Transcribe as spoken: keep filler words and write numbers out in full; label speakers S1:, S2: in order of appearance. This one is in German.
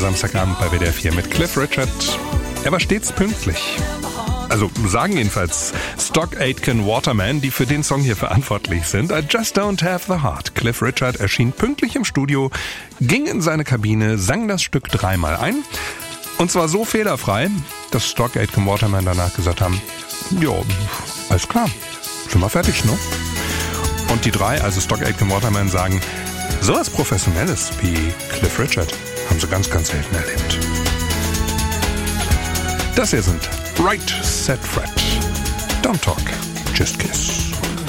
S1: Samstagabend bei W D R vier mit Cliff Richard. Er war stets pünktlich. Also sagen jedenfalls Stock Aitken Waterman, die für den Song hier verantwortlich sind. I just don't have the heart. Cliff Richard erschien pünktlich im Studio, ging in seine Kabine, sang das Stück dreimal ein. Und zwar so fehlerfrei, dass Stock Aitken Waterman danach gesagt haben, jo, alles klar, sind wir fertig, ne? Und die drei, also Stock Aitken Waterman, sagen, sowas Professionelles wie Cliff Richard haben sie ganz, ganz selten erlebt. Das hier sind Right Said Fred. Don't talk, just kiss.